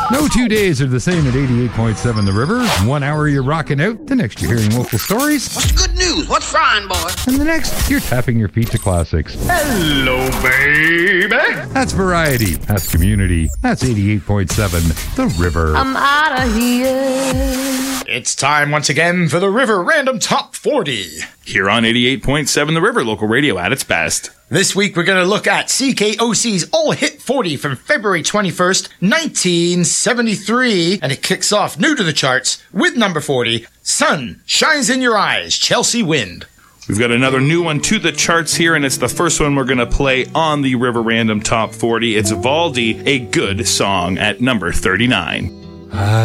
No 2 days are the same at 88.7 The River. 1 hour you're rocking out, the next you're hearing local stories. What's the good news? What's frying, boy? And the next, you're tapping your feet to classics. Hello, baby. That's variety. That's community. That's 88.7 The River. I'm out of here. It's time once again for the River Random Top 40. Here on 88.7 The River, local radio at its best. This week we're going to look at CKOC's All Hit 40 from February 21st, 1973. And it kicks off new to the charts with number 40, Sun Shines in Your Eyes, Chelsea Wind. We've got another new one to the charts here, and it's the first one we're going to play on the River Random Top 40. It's Valdi, A Good Song, at number 39.